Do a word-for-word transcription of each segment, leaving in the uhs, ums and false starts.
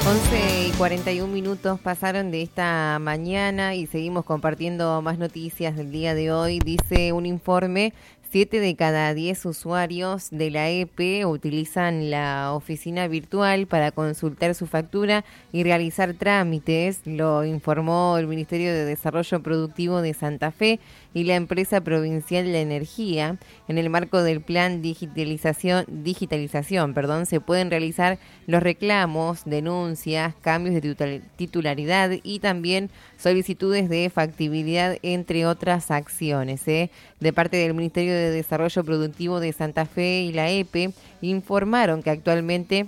once y cuarenta y un minutos pasaron de esta mañana y seguimos compartiendo más noticias del día de hoy. Dice un informe, siete de cada diez usuarios de la E P utilizan la oficina virtual para consultar su factura y realizar trámites, lo informó el Ministerio de Desarrollo Productivo de Santa Fe y la empresa provincial de energía. En el marco del plan digitalización, digitalización, perdón, se pueden realizar los reclamos, denuncias, cambios de titularidad y también solicitudes de factibilidad, entre otras acciones. ¿eh? De parte del Ministerio de Desarrollo Productivo de Santa Fe y la E P, informaron que actualmente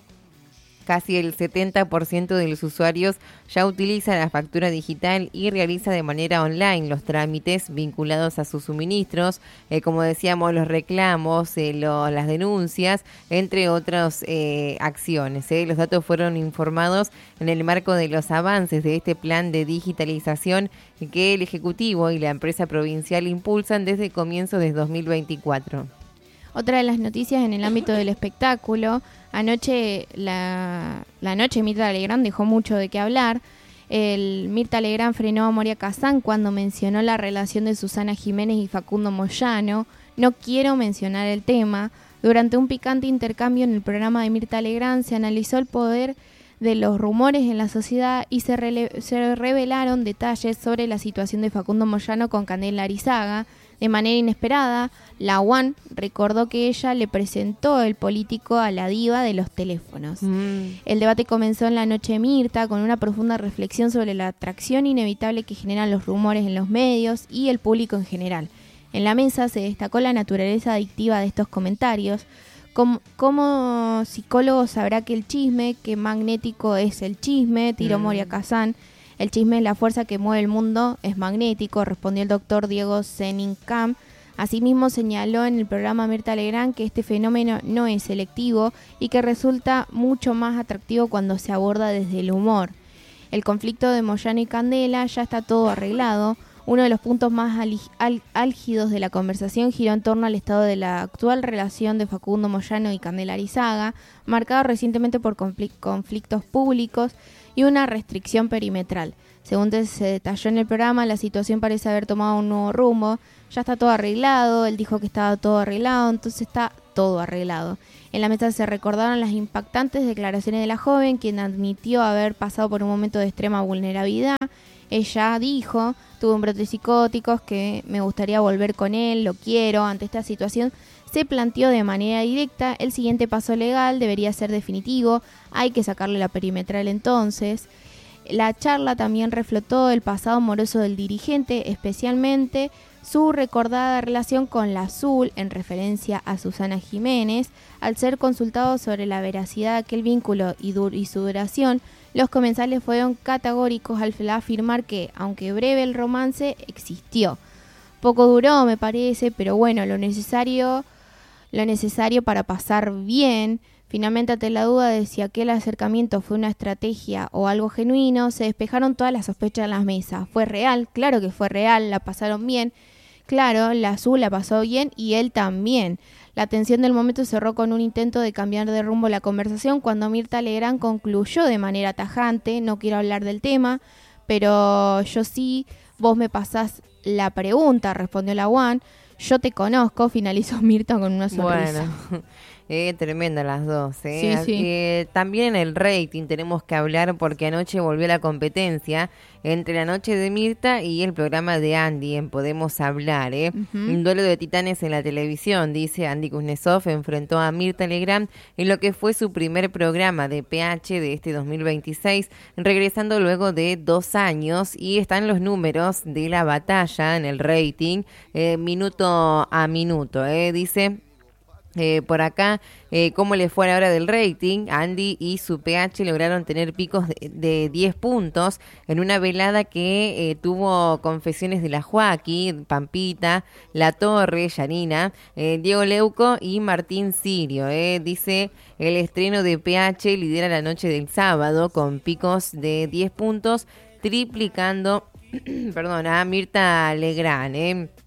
casi el setenta por ciento de los usuarios ya utiliza la factura digital y realiza de manera online los trámites vinculados a sus suministros, eh, como decíamos, los reclamos, eh, lo, las denuncias, entre otras eh, acciones. Eh. Los datos fueron informados en el marco de los avances de este plan de digitalización que el Ejecutivo y la empresa provincial impulsan desde comienzos de dos mil veinticuatro. Otra de las noticias en el ámbito del espectáculo, anoche la, la noche Mirta Legrand dejó mucho de qué hablar. El Mirta Legrand frenó a Moria Kazán cuando mencionó la relación de Susana Jiménez y Facundo Moyano. No quiero mencionar el tema. Durante un picante intercambio en el programa de Mirta Legrand se analizó el poder de los rumores en la sociedad y se, rele- se revelaron detalles sobre la situación de Facundo Moyano con Candela Arizaga. De manera inesperada, la UAN recordó que ella le presentó el político a la diva de los teléfonos. Mm. El debate comenzó en la noche Mirta con una profunda reflexión sobre la atracción inevitable que generan los rumores en los medios y el público en general. En la mesa se destacó la naturaleza adictiva de estos comentarios. Como, como psicólogo sabrá que el chisme, que magnético es el chisme, tiró mm. Moria Kazán. El chisme es la fuerza que mueve el mundo, es magnético, respondió el doctor Diego Zeninkamp. Asimismo señaló en el programa Mirta Legrand que este fenómeno no es selectivo y que resulta mucho más atractivo cuando se aborda desde el humor. El conflicto de Moyano y Candela ya está todo arreglado. Uno de los puntos más álgidos de la conversación giró en torno al estado de la actual relación de Facundo Moyano y Candela Arizaga, marcado recientemente por conflictos públicos y una restricción perimetral. Según se detalló en el programa, la situación parece haber tomado un nuevo rumbo. Ya está todo arreglado, él dijo que estaba todo arreglado, entonces está todo arreglado. En la mesa se recordaron las impactantes declaraciones de la joven, quien admitió haber pasado por un momento de extrema vulnerabilidad. Ella dijo, tuve un brote psicótico, que me gustaría volver con él, lo quiero. Ante esta situación se planteó de manera directa, el siguiente paso legal debería ser definitivo, hay que sacarle la perimetral entonces. La charla también reflotó el pasado amoroso del dirigente, especialmente su recordada relación con la Azul, en referencia a Susana Jiménez. Al ser consultado sobre la veracidad de aquel vínculo y, dur- y su duración, los comensales fueron categóricos al afirmar que, aunque breve el romance, existió. Poco duró, me parece, pero bueno, lo necesario, lo necesario para pasar bien. Finalmente, ante la duda de si aquel acercamiento fue una estrategia o algo genuino, se despejaron todas las sospechas en las mesas. ¿Fue real? Claro que fue real, la pasaron bien. Claro, la Azul la pasó bien y él también. La tensión del momento cerró con un intento de cambiar de rumbo la conversación cuando Mirta Legrand concluyó de manera tajante, no quiero hablar del tema, pero yo sí, vos me pasás la pregunta, respondió la UAN. Yo te conozco, finalizó Mirta con una sonrisa. Bueno. Eh, tremenda las dos. Eh. Sí, sí. Eh, también en el rating tenemos que hablar porque anoche volvió la competencia entre la noche de Mirta y el programa de Andy en Podemos Hablar. Eh. Uh-huh. Un duelo de titanes en la televisión, dice Andy Kuznetsov, enfrentó a Mirta Legrand en lo que fue su primer programa de P H de este dos mil veintiséis, regresando luego de dos años, y están los números de la batalla en el rating, eh, minuto a minuto. Eh. Dice... Eh, por acá, eh, cómo le fue a la hora del rating. Andy y su P H lograron tener picos de, de diez puntos en una velada que eh, tuvo confesiones de la Joaquí, Pampita, La Torre, Yanina, eh, Diego Leuco y Martín Sirio. Eh. Dice, el estreno de P H lidera la noche del sábado con picos de diez puntos, triplicando perdón, a Mirta Legrand. Eh.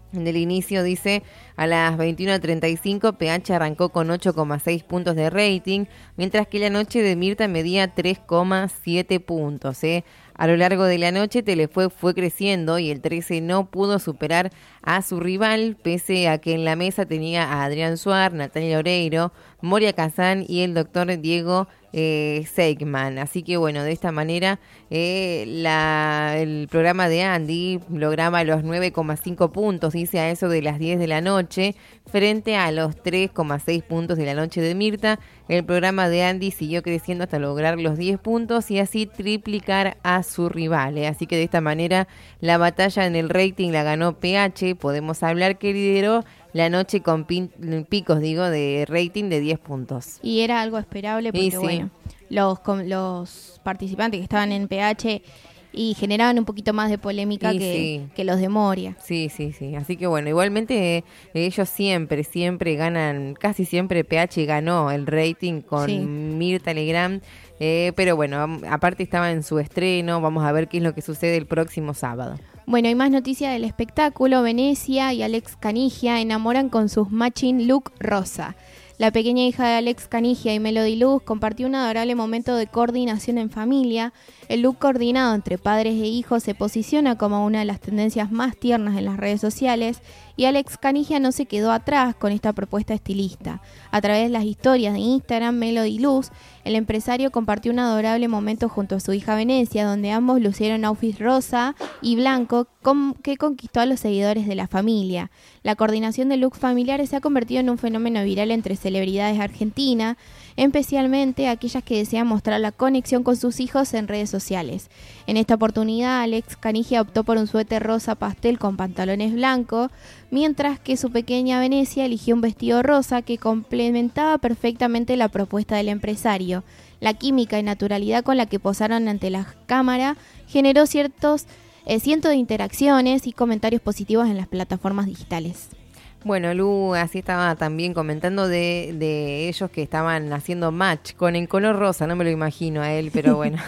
En el inicio dice, a las veintiuna treinta y cinco, P H arrancó con ocho coma seis puntos de rating, mientras que la noche de Mirta medía tres coma siete puntos. ¿eh? A lo largo de la noche, Telefue fue creciendo y el trece no pudo superar a su rival, pese a que en la mesa tenía a Adrián Suar, Natalia Oreiro, Moria Kazán y el doctor Diego eh, Seigman. Así que bueno, de esta manera eh, la, el programa de Andy lograba los nueve coma cinco puntos, dice, a eso de las diez de la noche, frente a los tres coma seis puntos de la noche de Mirta. El programa de Andy siguió creciendo hasta lograr los diez puntos y así triplicar a su rival. ¿eh? Así que de esta manera la batalla en el rating la ganó P H. Podemos hablar que lideró la noche con pin, picos, digo, de rating de diez puntos. Y era algo esperable porque, sí. bueno, los, los participantes que estaban en P H y generaban un poquito más de polémica que, sí. que los de Moria. Sí, sí, sí. Así que bueno, igualmente eh, ellos siempre, siempre ganan, casi siempre P H ganó el rating con sí. Mirta Legrand. Eh, pero bueno, aparte estaba en su estreno, vamos a ver qué es lo que sucede el próximo sábado. Bueno, hay más noticias del espectáculo. Venecia y Alex Canigia enamoran con sus matching look rosa. La pequeña hija de Alex Canigia y Melody Luz compartió un adorable momento de coordinación en familia. El look coordinado entre padres e hijos se posiciona como una de las tendencias más tiernas en las redes sociales y Alex Canigia no se quedó atrás con esta propuesta estilista. A través de las historias de Instagram, Melody Luz, el empresario compartió un adorable momento junto a su hija Venecia, donde ambos lucieron outfits rosa y blanco con, que conquistó a los seguidores de la familia. La coordinación de looks familiares se ha convertido en un fenómeno viral entre celebridades argentinas, especialmente aquellas que desean mostrar la conexión con sus hijos en redes sociales. En esta oportunidad, Alex Canigia optó por un suéter rosa pastel con pantalones blancos, mientras que su pequeña Venecia eligió un vestido rosa que complementaba perfectamente la propuesta del empresario. La química y naturalidad con la que posaron ante la cámara generó ciertos eh, cientos de interacciones y comentarios positivos en las plataformas digitales. Bueno, Lu así estaba también comentando de, de ellos que estaban haciendo match con el color rosa, no me lo imagino a él, pero bueno.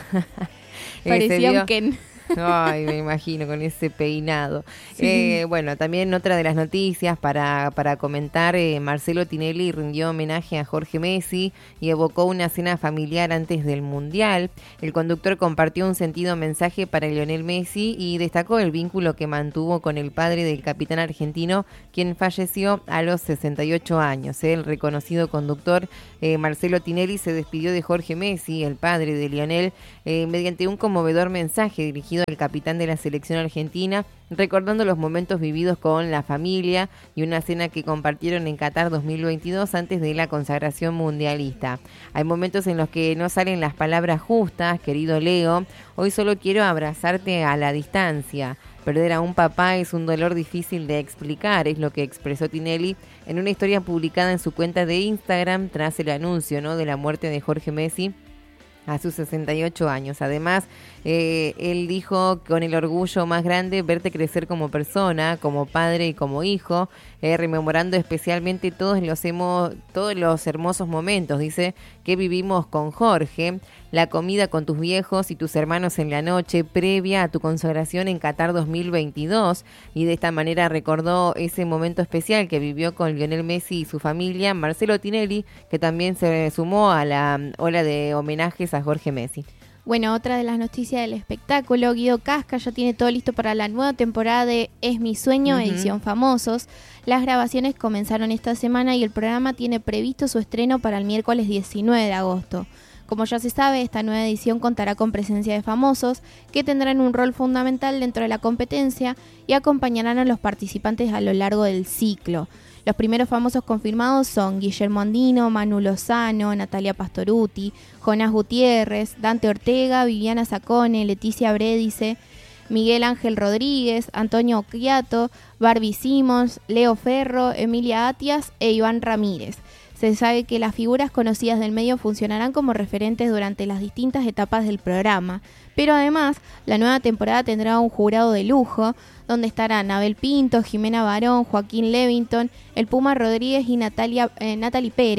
Parecía un Ken. Ay, me imagino, con ese peinado. Sí. Eh, bueno, también otra de las noticias para, para comentar, eh, Marcelo Tinelli rindió homenaje a Jorge Messi y evocó una cena familiar antes del Mundial. El conductor compartió un sentido mensaje para Lionel Messi y destacó el vínculo que mantuvo con el padre del capitán argentino, quien falleció a los sesenta y ocho años. El reconocido conductor eh, Marcelo Tinelli se despidió de Jorge Messi, el padre de Lionel, eh, mediante un conmovedor mensaje dirigido el capitán de la selección argentina, recordando los momentos vividos con la familia y una cena que compartieron en Qatar dos mil veintidós antes de la consagración mundialista. Hay momentos en los que no salen las palabras justas, querido Leo, hoy solo quiero abrazarte a la distancia. Perder a un papá es un dolor difícil de explicar, es lo que expresó Tinelli en una historia publicada en su cuenta de Instagram tras el anuncio, ¿no?, de la muerte de Jorge Messi a sus sesenta y ocho años. Además, eh, él dijo con el orgullo más grande verte crecer como persona, como padre y como hijo, eh, rememorando especialmente todos los, hemos, todos los hermosos momentos, dice, que vivimos con Jorge, la comida con tus viejos y tus hermanos en la noche previa a tu consagración en Qatar dos mil veintidós, y de esta manera recordó ese momento especial que vivió con Lionel Messi y su familia. Marcelo Tinelli, que también se sumó a la ola de homenajes a Jorge Messi. Bueno, otra de las noticias del espectáculo, Guido Casca ya tiene todo listo para la nueva temporada de Es mi sueño, uh-huh. edición Famosos. Las grabaciones comenzaron esta semana y el programa tiene previsto su estreno para el miércoles diecinueve de agosto. Como ya se sabe, esta nueva edición contará con presencia de famosos que tendrán un rol fundamental dentro de la competencia y acompañarán a los participantes a lo largo del ciclo. Los primeros famosos confirmados son Guillermo Andino, Manu Lozano, Natalia Pastorutti, Jonás Gutiérrez, Dante Ortega, Viviana Sacone, Leticia Bredice, Miguel Ángel Rodríguez, Antonio Occhiato, Barbie Simmons, Leo Ferro, Emilia Atias e Iván Ramírez. Se sabe que las figuras conocidas del medio funcionarán como referentes durante las distintas etapas del programa, pero además la nueva temporada tendrá un jurado de lujo, donde estarán Abel Pinto, Jimena Barón, Joaquín Levington, el Puma Rodríguez y Natalia, eh, Natalie Pérez,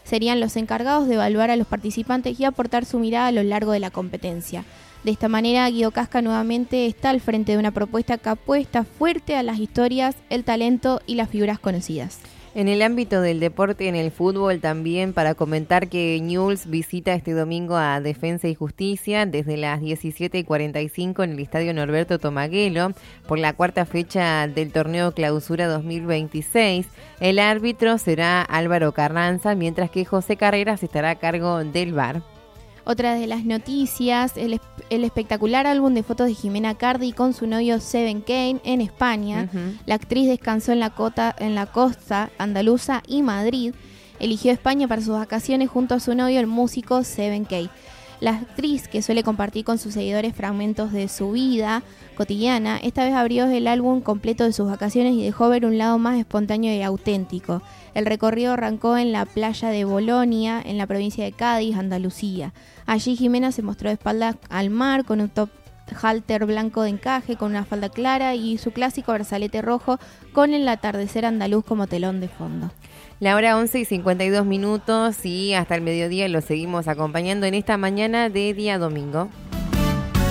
serían los encargados de evaluar a los participantes y aportar su mirada a lo largo de la competencia. De esta manera, Guido Casca nuevamente está al frente de una propuesta que apuesta fuerte a las historias, el talento y las figuras conocidas. En el ámbito del deporte, en el fútbol también, para comentar que Newell's visita este domingo a Defensa y Justicia desde las diecisiete y cuarenta y cinco en el Estadio Norberto Tomaguelo por la cuarta fecha del torneo Clausura dos mil veintiséis. El árbitro será Álvaro Carranza, mientras que José Carreras estará a cargo del V A R. Otra de las noticias, el, el espectacular álbum de fotos de Jimena Cardi con su novio Seven Kane en España. Uh-huh. La actriz descansó en la, cota, en la costa andaluza y Madrid. Eligió España para sus vacaciones junto a su novio, el músico Seven Kane. La actriz, que suele compartir con sus seguidores fragmentos de su vida cotidiana, esta vez abrió el álbum completo de sus vacaciones y dejó ver un lado más espontáneo y auténtico. El recorrido arrancó en la playa de Bolonia, en la provincia de Cádiz, Andalucía. Allí Jimena se mostró de espaldas al mar con un top halter blanco de encaje, con una falda clara y su clásico brazalete rojo con el atardecer andaluz como telón de fondo. La hora once y cincuenta y dos minutos y hasta el mediodía lo seguimos acompañando en esta mañana de día domingo.